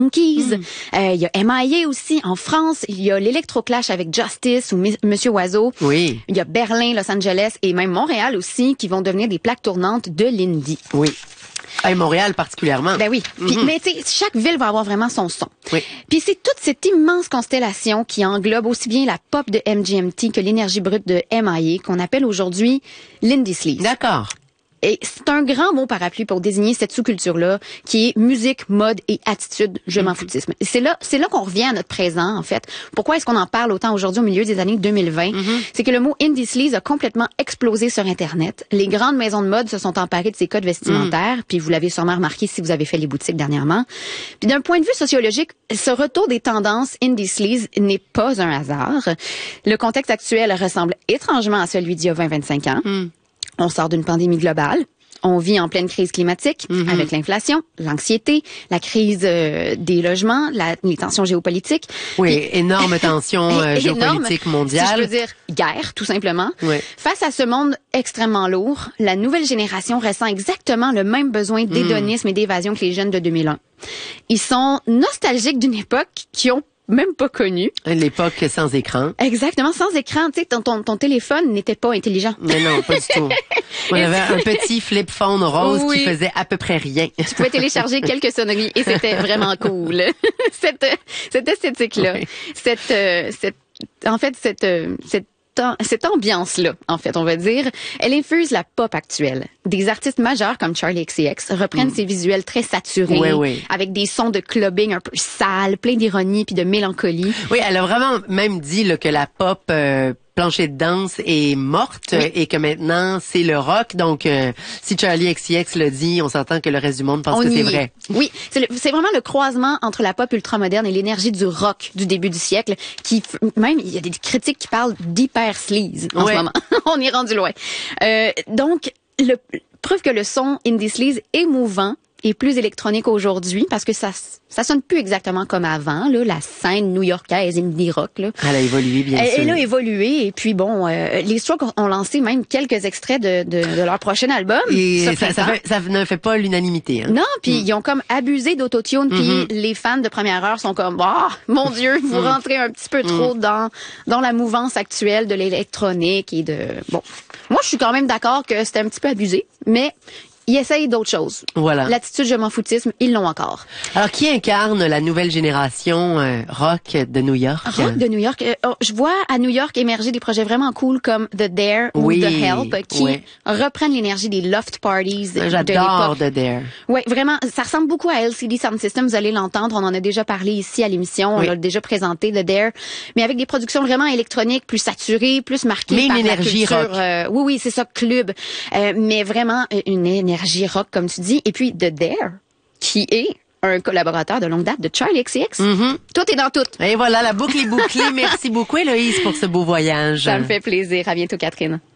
Monkeys. Il y a M.I.A. aussi en France. Il y a l'Electroclash avec Justice ou Monsieur Oiseau. Oui. Il y a Berlin, Los Angeles et même Montréal aussi qui vont devenir des plaques tournantes de l'indie. Oui. Et Montréal particulièrement. Ben oui. Puis, mais tu sais, chaque ville va avoir vraiment son son. Oui. Puis c'est toute cette immense constellation qui englobe aussi bien la pop de MGMT que l'énergie brute de M.I.A. qu'on appelle aujourd'hui l'indie sleaze. D'accord. Et c'est un grand mot parapluie pour désigner cette sous-culture-là qui est musique, mode et attitude, je m'en foutisme. C'est là qu'on revient à notre présent, en fait. Pourquoi est-ce qu'on en parle autant aujourd'hui au milieu des années 2020? C'est que le mot indie sleaze a complètement explosé sur Internet. Les grandes maisons de mode se sont emparées de ces codes vestimentaires, puis vous l'avez sûrement remarqué si vous avez fait les boutiques dernièrement. Puis d'un point de vue sociologique, ce retour des tendances indie sleaze n'est pas un hasard. Le contexte actuel ressemble étrangement à celui d'il y a 20-25 ans. On sort d'une pandémie globale. On vit en pleine crise climatique avec l'inflation, l'anxiété, la crise des logements, les tensions géopolitiques. Oui, Puis, énorme tension géopolitique mondiale. Si je veux dire guerre, tout simplement. Oui. Face à ce monde extrêmement lourd, la nouvelle génération ressent exactement le même besoin d'hédonisme et d'évasion que les jeunes de 2001. Ils sont nostalgiques d'une époque qu'ils ont même pas connue. L'époque sans écran. Exactement, sans écran. Tu sais, ton téléphone n'était pas intelligent. Mais non, pas du tout. On avait un petit flip phone rose qui faisait à peu près rien. Tu pouvais télécharger quelques sonneries et c'était vraiment cool. Cette esthétique-là. Oui. Cette ambiance-là, en fait, on va dire, elle infuse la pop actuelle. Des artistes majeurs comme Charli XCX reprennent ces visuels très saturés, avec des sons de clubbing un peu sales, plein d'ironie puis de mélancolie. Oui, elle a vraiment même dit là, que la pop plancher de danse est morte et que maintenant c'est le rock. Donc, si Charli XCX le dit, on s'entend que le reste du monde pense que c'est vrai. Oui, c'est vraiment le croisement entre la pop ultramoderne et l'énergie du rock du début du siècle. Même il y a des critiques qui parlent d'hyper sleaze en ce moment. On est rendu loin. Donc, preuve que le son indie sleaze est mouvant et plus électronique aujourd'hui parce que ça sonne plus exactement comme avant là, la scène new-yorkaise indie rock là. Elle a évolué bien sûr. Elle a évolué et puis bon les Strokes ont lancé même quelques extraits de leur prochain album. Et ça ne fait pas l'unanimité hein. Non, puis ils ont comme abusé d'autotune puis les fans de première heure sont comme mon Dieu, vous rentrez un petit peu trop dans la mouvance actuelle de l'électronique et de moi je suis quand même d'accord que c'était un petit peu abusé, mais ils essayent d'autres choses. Voilà. L'attitude je m'en foutisme, ils l'ont encore. Alors, qui incarne la nouvelle génération rock de New York? Rock de New York. Je vois à New York émerger des projets vraiment cool comme The Dare ou The Help qui reprennent l'énergie des loft parties de l'époque. J'adore The Dare. Oui, vraiment. Ça ressemble beaucoup à LCD Sound System. Vous allez l'entendre. On en a déjà parlé ici à l'émission. On l'a déjà présenté, The Dare. Mais avec des productions vraiment électroniques, plus saturées, plus marquées mais par une énergie la culture. rock. Oui, c'est ça, club. Mais vraiment une énergie rock, comme tu dis. Et puis, The Dare, qui est un collaborateur de longue date de Charli XCX. Tout est dans tout. Et voilà, la boucle est bouclée. Merci beaucoup, Héloïse, pour ce beau voyage. Ça me fait plaisir. À bientôt, Catherine.